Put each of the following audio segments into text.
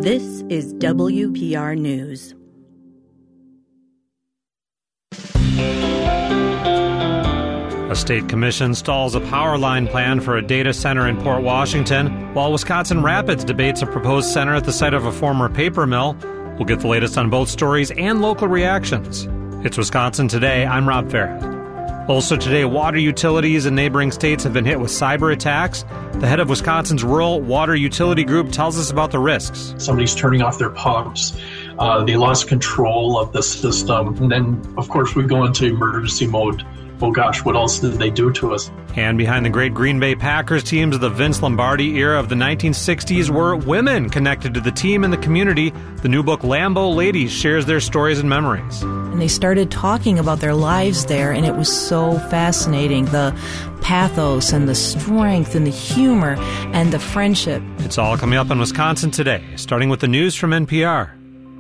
This is WPR News. A state commission stalls a power line plan for a data center in Port Washington, while Wisconsin Rapids debates a proposed center at the site of a former paper mill. We'll get the latest on both stories and local reactions. It's Wisconsin Today. I'm Rob Farrett. Also today, water utilities in neighboring states have been hit with cyber attacks. The head of Wisconsin's Rural Water Utility Group tells us about the risks. Somebody's turning off their pumps. They lost control of the system. And then, of course, we go into emergency mode. Oh gosh, what else did they do to us? And behind the great Green Bay Packers teams of the Vince Lombardi era of the 1960s were women connected to the team and the community. The new book, Lambeau Ladies, shares their stories and memories. And they started talking about their lives there, and it was so fascinating. The pathos and the strength and the humor and the friendship. It's all coming up on Wisconsin Today, starting with the news from NPR.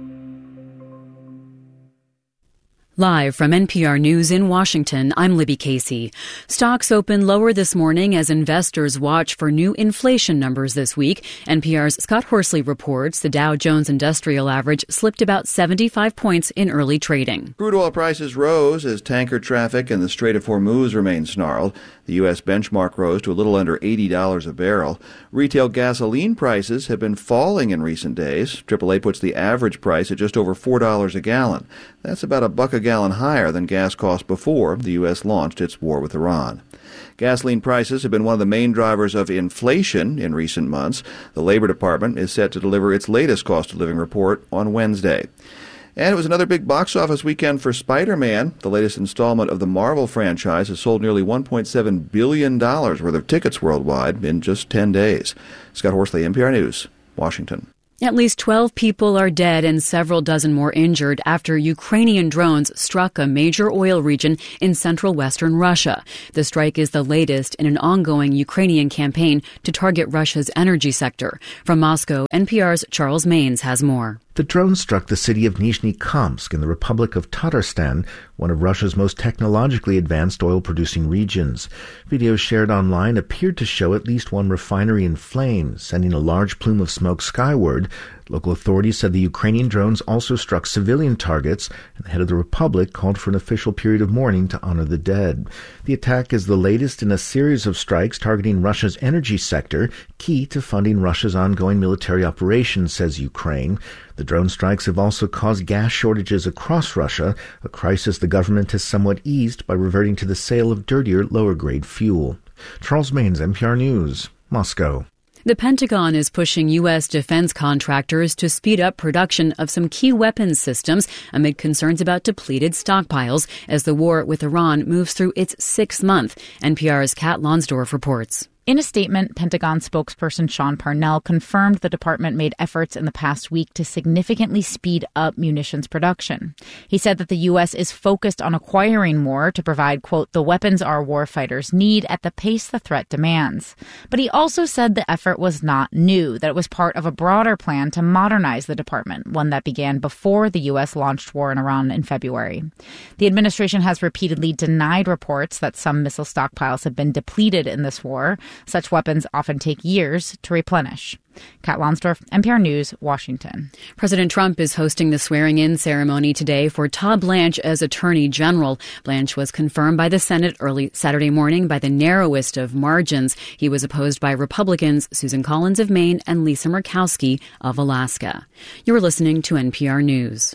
Live from NPR News in Washington, I'm Libby Casey. Stocks open lower this morning as investors watch for new inflation numbers this week. NPR's Scott Horsley reports the Dow Jones Industrial Average slipped about 75 points in early trading. Crude oil prices rose as tanker traffic in the Strait of Hormuz remained snarled. The U.S. benchmark rose to a little under $80 a barrel. Retail gasoline prices have been falling in recent days. AAA puts the average price at just over $4 a gallon. That's about $1 a gallon higher than gas cost before the U.S. launched its war with Iran. Gasoline prices have been one of the main drivers of inflation in recent months. The Labor Department is set to deliver its latest cost of living report on Wednesday. And it was another big box office weekend for Spider-Man. The latest installment of the Marvel franchise has sold nearly $1.7 billion worth of tickets worldwide in just 10 days. Scott Horsley, NPR News, Washington. At least 12 people are dead and several dozen more injured after Ukrainian drones struck a major oil region in central western Russia. The strike is the latest in an ongoing Ukrainian campaign to target Russia's energy sector. From Moscow, NPR's Charles Maines has more. The drone struck the city of Nizhny-Kamsk in the Republic of Tatarstan, one of Russia's most technologically advanced oil-producing regions. Videos shared online appeared to show at least one refinery in flames, sending a large plume of smoke skyward. Local authorities said the Ukrainian drones also struck civilian targets, and the head of the republic called for an official period of mourning to honor the dead. The attack is the latest in a series of strikes targeting Russia's energy sector, key to funding Russia's ongoing military operations, says Ukraine. The drone strikes have also caused gas shortages across Russia, a crisis the government has somewhat eased by reverting to the sale of dirtier, lower-grade fuel. Charles Maines, NPR News, Moscow. The Pentagon is pushing U.S. defense contractors to speed up production of some key weapons systems amid concerns about depleted stockpiles as the war with Iran moves through its 6th month. NPR's Kat Lonsdorf reports. In a statement, Pentagon spokesperson Sean Parnell confirmed the department made efforts in the past week to significantly speed up munitions production. He said that the U.S. is focused on acquiring more to provide, quote, the weapons our warfighters need at the pace the threat demands. But he also said the effort was not new, that it was part of a broader plan to modernize the department, one that began before the U.S. launched war in Iran in February. The administration has repeatedly denied reports that some missile stockpiles have been depleted in this war. Such weapons often take years to replenish. Kat Lonsdorf, NPR News, Washington. President Trump is hosting the swearing-in ceremony today for Todd Blanche as Attorney General. Blanche was confirmed by the Senate early Saturday morning by the narrowest of margins. He was opposed by Republicans Susan Collins of Maine and Lisa Murkowski of Alaska. You are listening to NPR News.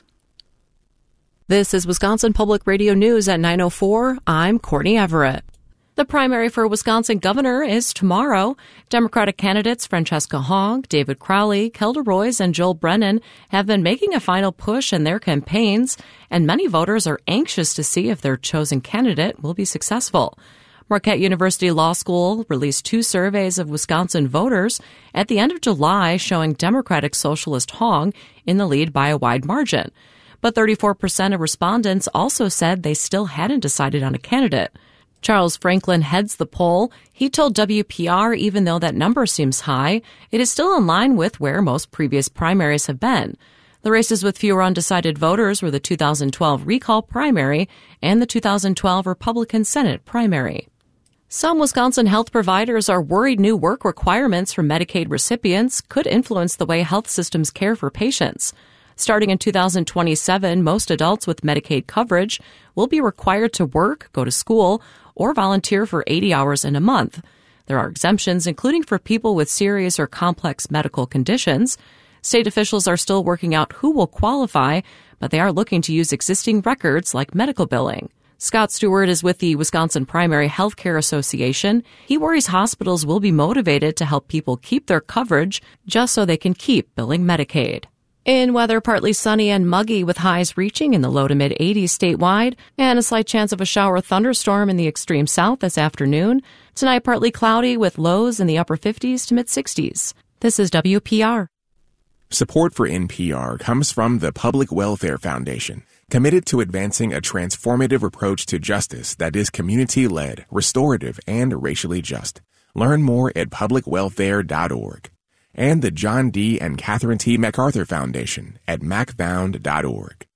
This is Wisconsin Public Radio News at 9:04. I'm Courtney Everett. The primary for Wisconsin governor is tomorrow. Democratic candidates Francesca Hogg, David Crowley, Kelda Roys, and Joel Brennan have been making a final push in their campaigns, and many voters are anxious to see if their chosen candidate will be successful. Marquette University Law School released 2 surveys of Wisconsin voters at the end of July showing Democratic Socialist Hogg in the lead by a wide margin. But 34% of respondents also said they still hadn't decided on a candidate. Charles Franklin heads the poll. He told WPR even though that number seems high, it is still in line with where most previous primaries have been. The races with fewer undecided voters were the 2012 recall primary and the 2012 Republican Senate primary. Some Wisconsin health providers are worried new work requirements for Medicaid recipients could influence the way health systems care for patients. Starting in 2027, most adults with Medicaid coverage will be required to work, go to school, or volunteer for 80 hours in a month. There are exemptions, including for people with serious or complex medical conditions. State officials are still working out who will qualify, but they are looking to use existing records like medical billing. Scott Stewart is with the Wisconsin Primary Healthcare Association. He worries hospitals will be motivated to help people keep their coverage just so they can keep billing Medicaid. In weather, partly sunny and muggy with highs reaching in the low to mid-80s statewide, and a slight chance of a shower thunderstorm in the extreme south this afternoon. Tonight, partly cloudy with lows in the upper 50s to mid-60s. This is WPR. Support for NPR comes from the Public Welfare Foundation, committed to advancing a transformative approach to justice that is community-led, restorative, and racially just. Learn more at publicwelfare.org. And the John D. and Catherine T. MacArthur Foundation at macfound.org.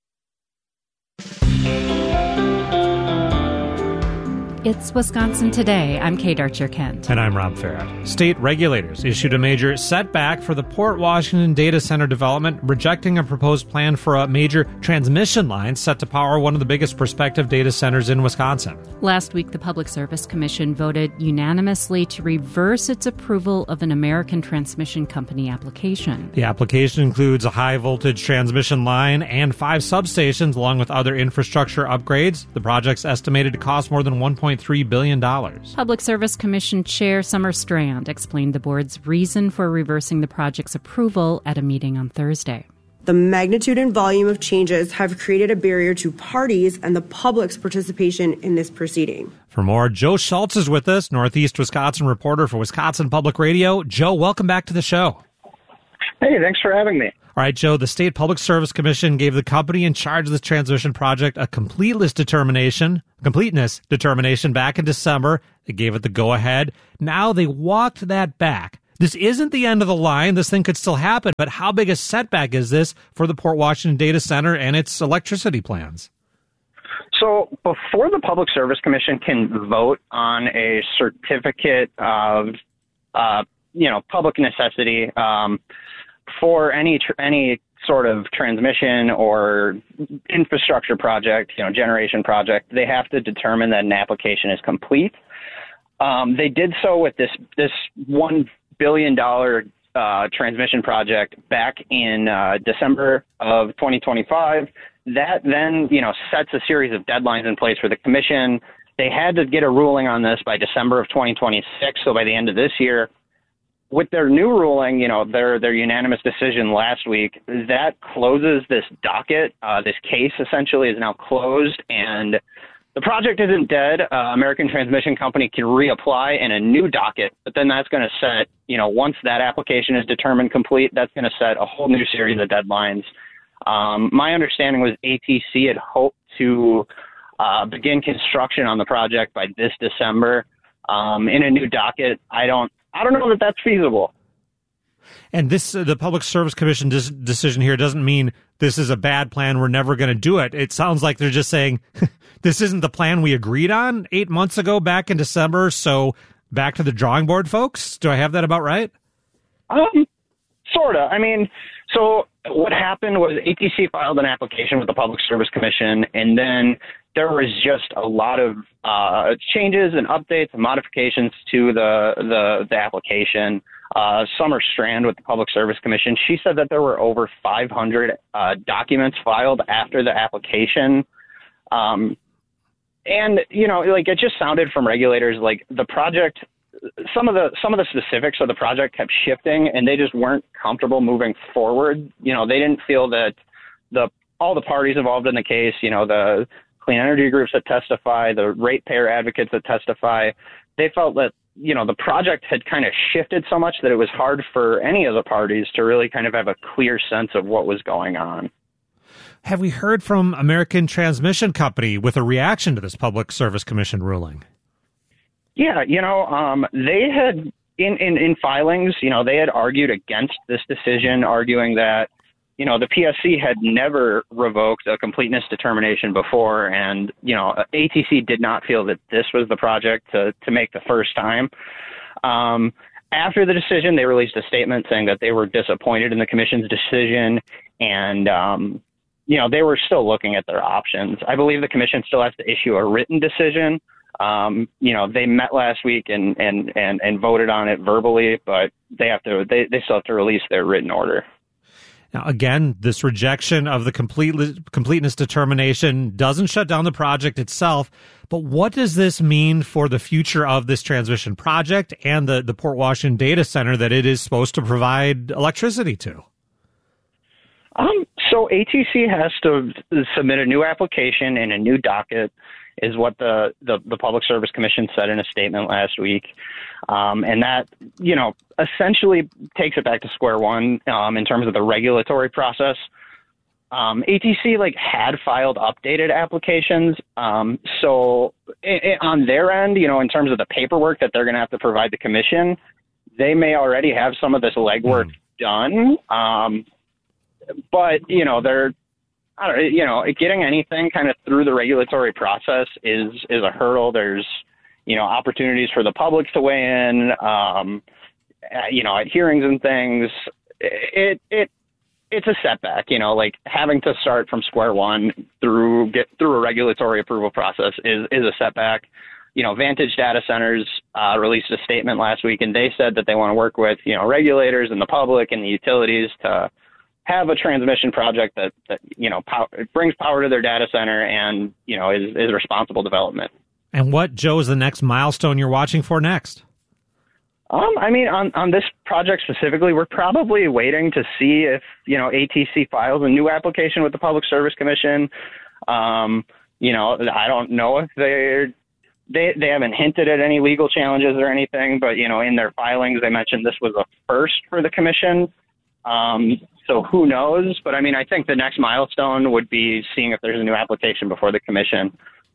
It's Wisconsin Today. I'm Kate Archer-Kent. And I'm Rob Farrett. State regulators issued a major setback for the Port Washington data center development, rejecting a proposed plan for a major transmission line set to power one of the biggest prospective data centers in Wisconsin. Last week, the Public Service Commission voted unanimously to reverse its approval of an American Transmission Company application. The application includes a high-voltage transmission line and 5 substations, along with other infrastructure upgrades. The project's estimated to cost more than $1.3 billion. Public Service Commission Chair Summer Strand explained the board's reason for reversing the project's approval at a meeting on Thursday. The magnitude and volume of changes have created a barrier to parties and the public's participation in this proceeding. For more, Joe Schultz is with us, Northeast Wisconsin reporter for Wisconsin Public Radio. Joe, welcome back to the show. Hey, thanks for having me. All right, Joe, the State Public Service Commission gave the company in charge of this transmission project a completeness determination back in December. They gave it the go-ahead. Now they walked that back. This isn't the end of the line. This thing could still happen, but how big a setback is this for the Port Washington data center and its electricity plans? So before the Public Service Commission can vote on a certificate of, public necessity, for any sort of transmission or infrastructure project, generation project, they have to determine that an application is complete. They did so with this $1 billion transmission project back in December of 2025. That then, sets a series of deadlines in place for the commission. They had to get a ruling on this by December of 2026, so by the end of this year. With their new ruling, their unanimous decision last week, that closes this docket. This case essentially is now closed, and the project isn't dead. American Transmission Company can reapply in a new docket, but then that's going to set, once that application is determined complete, that's going to set a whole new series of deadlines. My understanding was ATC had hoped to begin construction on the project by this December. In a new docket, I don't know that that's feasible. And this, the Public Service Commission decision here doesn't mean this is a bad plan, we're never going to do it. It sounds like they're just saying, this isn't the plan we agreed on 8 months ago back in December, so back to the drawing board, folks? Do I have that about right? Sort of. So what happened was ATC filed an application with the Public Service Commission, and then there was just a lot of changes and updates and modifications to the application. Summer Strand with the Public Service Commission, she said that there were over 500 documents filed after the application. And, it just sounded from regulators like the project, some of the specifics of the project kept shifting, and they just weren't comfortable moving forward. They didn't feel that all the parties involved in the case, the clean energy groups that testify, the ratepayer advocates that testify, they felt that, the project had kind of shifted so much that it was hard for any of the parties to really kind of have a clear sense of what was going on. Have we heard from American Transmission Company with a reaction to this Public Service Commission ruling? Yeah, they had in filings, they had argued against this decision, arguing that, the PSC had never revoked a completeness determination before, and, ATC did not feel that this was the project to make the first time. After the decision, they released a statement saying that they were disappointed in the commission's decision, and, they were still looking at their options. I believe the commission still has to issue a written decision. They met last week and voted on it verbally, but they still have to release their written order. Now, again, this rejection of the completeness determination doesn't shut down the project itself, but what does this mean for the future of this transmission project and the Port Washington data center that it is supposed to provide electricity to? So ATC has to submit a new application and a new docket, is what the Public Service Commission said in a statement last week. And that, essentially takes it back to square one in terms of the regulatory process. ATC had filed updated applications. So on their end, in terms of the paperwork that they're going to have to provide the commission, they may already have some of this legwork done. But, getting anything kind of through the regulatory process is a hurdle. There's, opportunities for the public to weigh in, at hearings and things. It's a setback, having to start from square one get through a regulatory approval process is a setback. Vantage Data Centers released a statement last week, and they said that they want to work with, regulators and the public and the utilities to have a transmission project that brings power to their data center and, is responsible development. And what, Joe, is the next milestone you're watching for next? On this project specifically, we're probably waiting to see if, ATC files a new application with the Public Service Commission. I don't know if they haven't hinted at any legal challenges or anything, but, in their filings, they mentioned this was a first for the commission. So who knows? But I think the next milestone would be seeing if there's a new application before the commission.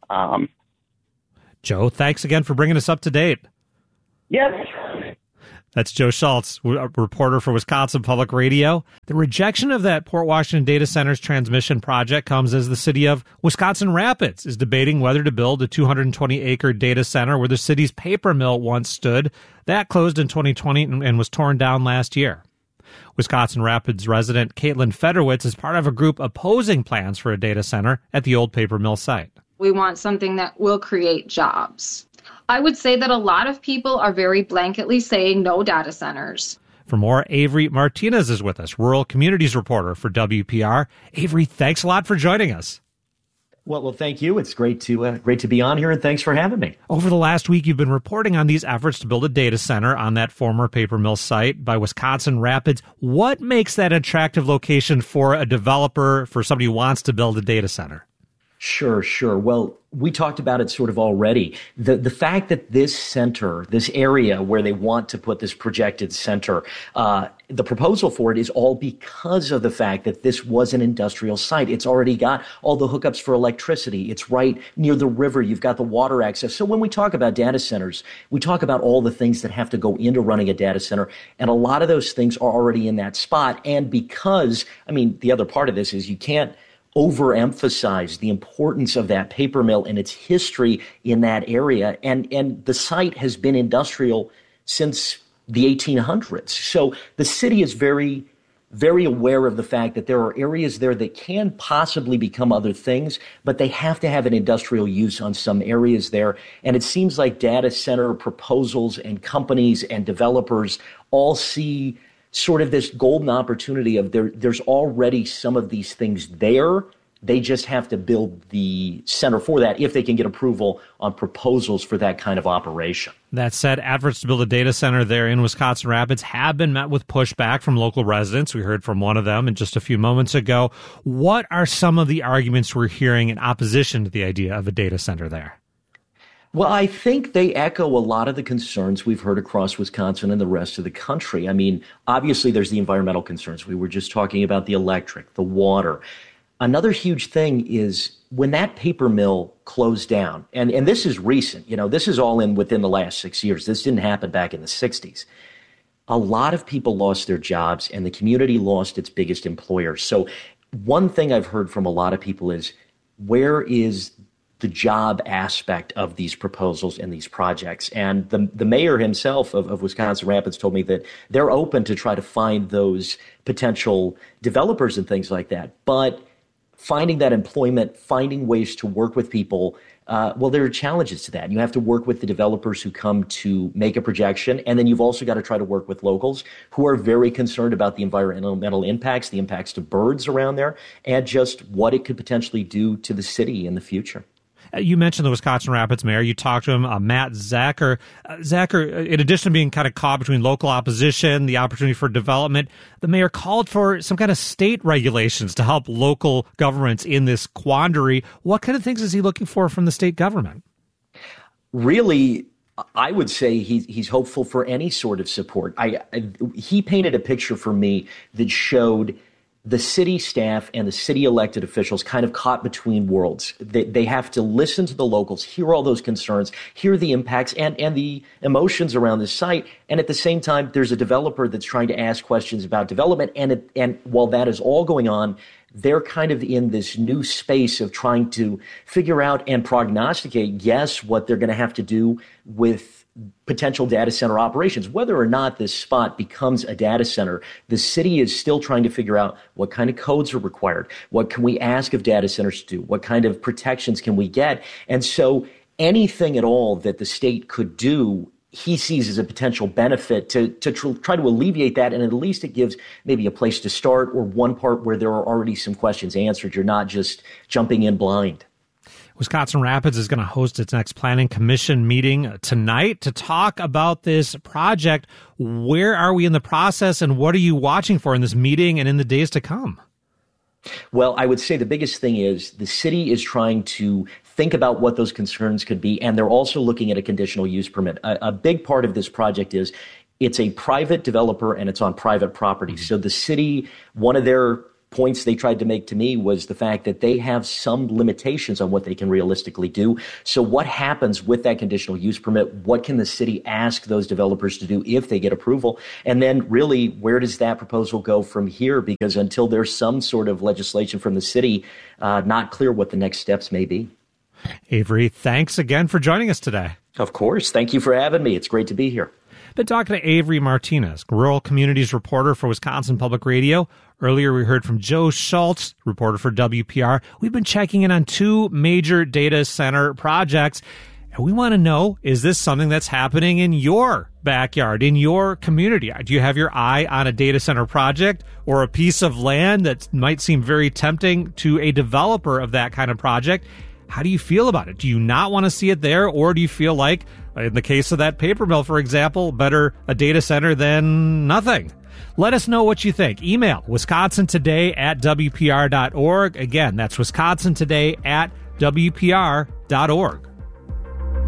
Joe, thanks again for bringing us up to date. Yes. That's Joe Schultz, a reporter for Wisconsin Public Radio. The rejection of that Port Washington Data Center's transmission project comes as the city of Wisconsin Rapids is debating whether to build a 220-acre data center where the city's paper mill once stood. That closed in 2020 and was torn down last year. Wisconsin Rapids resident Caitlin Federwitz is part of a group opposing plans for a data center at the old paper mill site. We want something that will create jobs. I would say that a lot of people are very blanketly saying no data centers. For more, Avery Martinez is with us, rural communities reporter for WPR. Avery, thanks a lot for joining us. Well, thank you. It's great to be on here, and thanks for having me. Over the last week, you've been reporting on these efforts to build a data center on that former paper mill site by Wisconsin Rapids. What makes that an attractive location for a developer, for somebody who wants to build a data center? Sure. Well, we talked about it sort of already. The fact that this center, this area where they want to put this projected center, the proposal for it is all because of the fact that this was an industrial site. It's already got all the hookups for electricity. It's right near the river. You've got the water access. So when we talk about data centers, we talk about all the things that have to go into running a data center. And a lot of those things are already in that spot. And because, the other part of this is you can't overemphasize the importance of that paper mill and its history in that area. And the site has been industrial since the 1800s. So the city is very, very aware of the fact that there are areas there that can possibly become other things, but they have to have an industrial use on some areas there. And it seems like data center proposals and companies and developers all see sort of this golden opportunity of there's already some of these things there. They just have to build the center for that if they can get approval on proposals for that kind of operation. That said, efforts to build a data center there in Wisconsin Rapids have been met with pushback from local residents. We heard from one of them just a few moments ago. What are some of the arguments we're hearing in opposition to the idea of a data center there? Well, I think they echo a lot of the concerns we've heard across Wisconsin and the rest of the country. Obviously, there's the environmental concerns. We were just talking about the electric, the water. Another huge thing is when that paper mill closed down, and this is recent, this is all within the last 6 years. This didn't happen back in the 60s. a lot of people lost their jobs and the community lost its biggest employer. So one thing I've heard from a lot of people is, where is the job aspect of these proposals and these projects? And the mayor himself of Wisconsin Rapids told me that they're open to try to find those potential developers and things like that. But finding that employment, finding ways to work with people, well, there are challenges to that. You have to work with the developers who come to make a projection, and then you've also got to try to work with locals who are very concerned about the environmental impacts, the impacts to birds around there, and just what it could potentially do to the city in the future. You mentioned the Wisconsin Rapids mayor. You talked to him, Matt Zacher. Zacher, in addition to being kind of caught between local opposition, the opportunity for development, the mayor called for some kind of state regulations to help local governments in this quandary. What kind of things is he looking for from the state government? Really, I would say he's hopeful for any sort of support. He painted a picture for me that showed the city staff and the city elected officials kind of caught between worlds. They have to listen to the locals, hear all those concerns, hear the impacts and the emotions around this site. And at the same time, there's a developer that's trying to ask questions about development. And while that is all going on, they're kind of in this new space of trying to figure out and prognosticate, yes, what they're going to have to do with potential data center operations. Whether or not this spot becomes a data center, the city is still trying to figure out what kind of codes are required. What can we ask of data centers to do? What kind of protections can we get? And so anything at all that the state could do, he sees as a potential benefit to try to alleviate that. And at least it gives maybe a place to start, or one part where there are already some questions answered. You're not just jumping in blind. Wisconsin Rapids is going to host its next Planning Commission meeting tonight to talk about this project. Where are we in the process, and what are you watching for in this meeting and in the days to come? Well, I would say the biggest thing is the city is trying to think about what those concerns could be, and they're also looking at a conditional use permit. A big part of this project is it's a private developer and it's on private property. So the city, one of their points they tried to make to me was the fact that they have some limitations on what they can realistically do. So what happens with that conditional use permit? What can the city ask those developers to do if they get approval? And then really, where does that proposal go from here? Because until there's some sort of legislation from the city, not clear what the next steps may be. Avery, thanks again for joining us today. Of course. Thank you for having me. It's great to be here. Been talking to Avery Martinez, Rural Communities reporter for Wisconsin Public Radio. Earlier, we heard from Joe Schultz, reporter for WPR. We've been checking in on two major data center projects, and we want to know, is this something that's happening in your backyard, in your community? Do you have your eye on a data center project or a piece of land that might seem very tempting to a developer of that kind of project? How do you feel about it? Do you not want to see it there, or do you feel like, in the case of that paper mill, for example, better a data center than nothing? Let us know what you think. Email wisconsintoday@wpr.org. Again, that's wisconsintoday@wpr.org.